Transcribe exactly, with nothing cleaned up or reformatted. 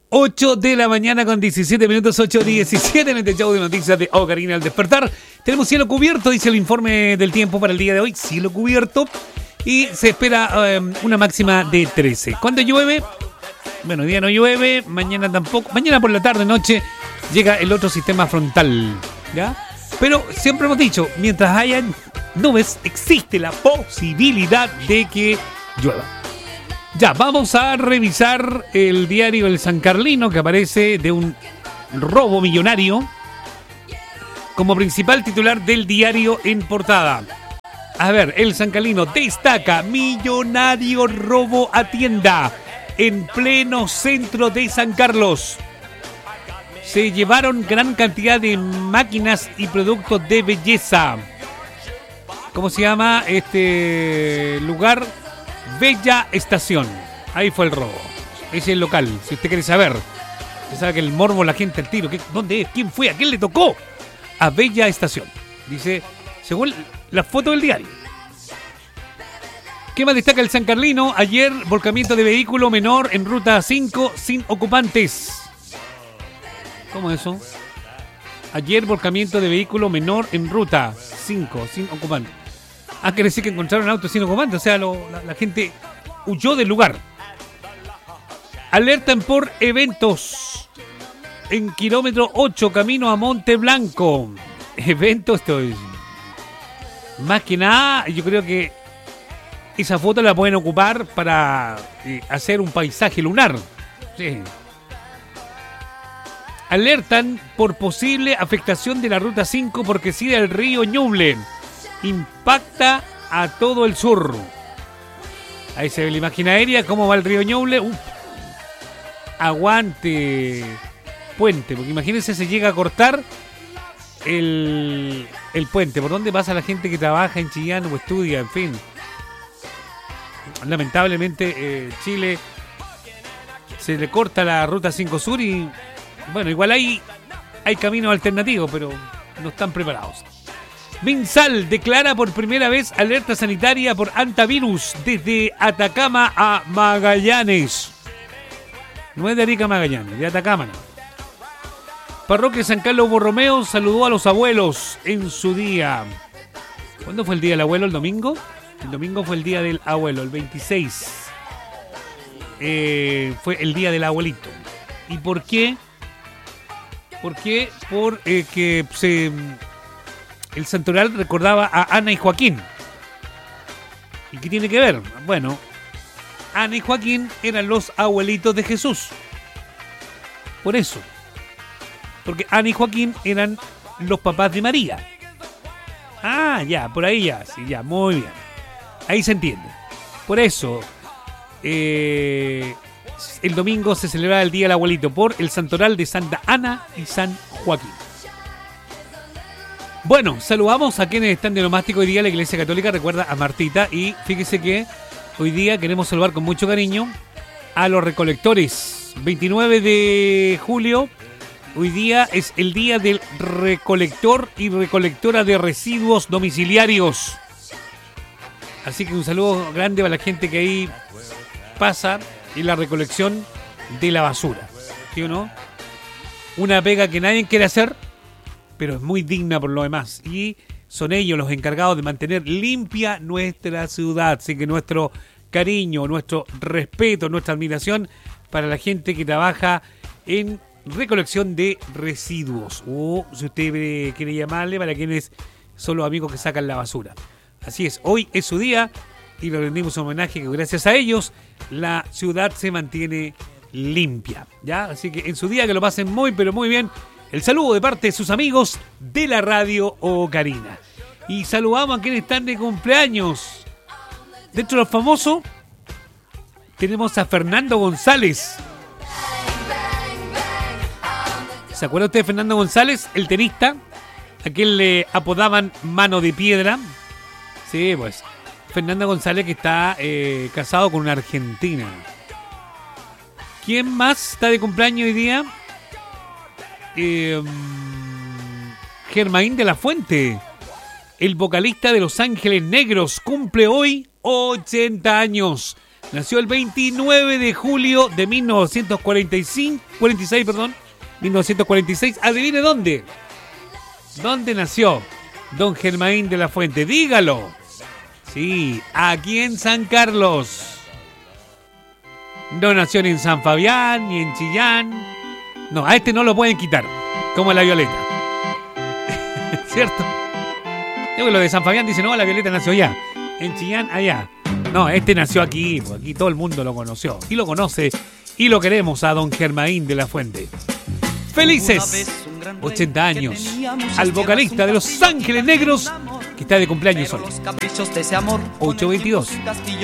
ocho de la mañana con diecisiete minutos, ocho diecisiete en este show de noticias de Ocarina al despertar. Tenemos cielo cubierto, dice el informe del tiempo para el día de hoy, cielo cubierto. Y se espera um, una máxima de trece. ¿Cuándo llueve? Bueno, hoy día no llueve, mañana tampoco. Mañana por la tarde, noche, llega el otro sistema frontal, ¿ya? Pero siempre hemos dicho, mientras hayan nubes, existe la posibilidad de que llueva. Ya, vamos a revisar el diario El San Carlino, que aparece de un robo millonario como principal titular del diario en portada. A ver, El San Carlino destaca: millonario robo a tienda en pleno centro de San Carlos. Se llevaron gran cantidad de máquinas y productos de belleza. ¿Cómo se llama este lugar? Bella Estación. Ahí fue el robo. Ese es el local, si usted quiere saber. Usted sabe que el morbo, la gente al tiro. ¿Qué, ¿Dónde es? ¿Quién fue? ¿A quién le tocó? A Bella Estación. Dice, según la foto del diario. ¿Qué más destaca el San Carlino? Ayer, volcamiento de vehículo menor en ruta cinco sin ocupantes. ¿Cómo eso? Ayer, volcamiento de vehículo menor en ruta cinco sin ocupantes. Ah, quiere decir que encontraron autos sin ocupantes. O sea, lo, la, la gente huyó del lugar. Alertan por eventos en kilómetro ocho, camino a Monte Blanco. Eventos, esto es... Más que nada, yo creo que esa foto la pueden ocupar para eh, hacer un paisaje lunar. Sí. Alertan por posible afectación de la ruta cinco por crecida del río Ñuble. Impacta a todo el sur. Ahí se ve la imagen aérea, cómo va el río Ñuble. Uf. Aguante puente, porque imagínense, se llega a cortar el, el puente. ¿Por dónde pasa la gente que trabaja en Chillán o estudia? En fin. Lamentablemente eh, Chile se le corta la ruta cinco sur y bueno, igual hay, hay caminos alternativos, pero no están preparados. Minsal declara por primera vez alerta sanitaria por antivirus desde Atacama a Magallanes. No es de Arica a Magallanes, de Atacama no. Parroquia San Carlos Borromeo saludó a los abuelos en su día. ¿Cuándo fue el día del abuelo? ¿El domingo? El domingo fue el día del abuelo, el veintiséis. Eh, fue el día del abuelito. ¿Y por qué? ¿Por qué? Porque eh, se... el santoral recordaba a Ana y Joaquín. ¿Y qué tiene que ver? Bueno, Ana y Joaquín eran los abuelitos de Jesús. Por eso. Porque Ana y Joaquín eran los papás de María. Ah, ya, por ahí ya, sí, ya, muy bien. Ahí se entiende. Por eso, eh, el domingo se celebra el Día del Abuelito por el santoral de Santa Ana y San Joaquín. Bueno, saludamos a quienes están de nomástico hoy día. La Iglesia Católica recuerda a Martita y fíjese que hoy día queremos saludar con mucho cariño a los recolectores. veintinueve de julio, hoy día es el día del recolector y recolectora de residuos domiciliarios. Así que un saludo grande para la gente que ahí pasa en la recolección de la basura. ¿Sí o no? Una pega que nadie quiere hacer, pero es muy digna por lo demás. Y son ellos los encargados de mantener limpia nuestra ciudad. Así que nuestro cariño, nuestro respeto, nuestra admiración para la gente que trabaja en recolección de residuos. O si usted quiere llamarle, para quienes son los amigos que sacan la basura. Así es, hoy es su día y le rendimos un homenaje que gracias a ellos la ciudad se mantiene limpia, ¿ya? Así que en su día que lo pasen muy pero muy bien. El saludo de parte de sus amigos de la radio Ocarina. Y saludamos a quienes están de cumpleaños. Dentro de los famosos tenemos a Fernando González. ¿Se acuerda usted de Fernando González, el tenista? A quien le apodaban Mano de Piedra. Sí, pues, Fernando González, que está eh, casado con una argentina. ¿Quién más está de cumpleaños hoy día? Eh, Germain de la Fuente, el vocalista de Los Ángeles Negros, cumple hoy ochenta años. Nació el veintinueve de julio de mil novecientos cuarenta y cinco, cuarenta y seis, perdón, mil novecientos cuarenta y seis. Adivine dónde. ¿Dónde nació don Germain de la Fuente? Dígalo. Sí, aquí en San Carlos. No nació ni en San Fabián, ni en Chillán. No, a este no lo pueden quitar, como la Violeta. ¿Cierto? Yo lo de San Fabián dice, no, la Violeta nació allá. En Chillán, allá. No, este nació aquí, pues aquí todo el mundo lo conoció. Y lo conoce, y lo queremos a don Germain de la Fuente. Felices ochenta años al vocalista de Los Ángeles Negros, que está de cumpleaños hoy. ocho veintidós.